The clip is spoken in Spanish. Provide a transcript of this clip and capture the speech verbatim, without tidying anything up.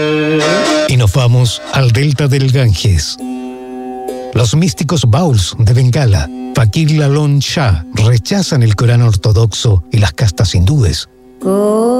Y nos vamos al delta del Ganges. Los místicos Bauls de Bengala, Fakir Lalon Shah, rechazan el Corán ortodoxo y las castas hindúes.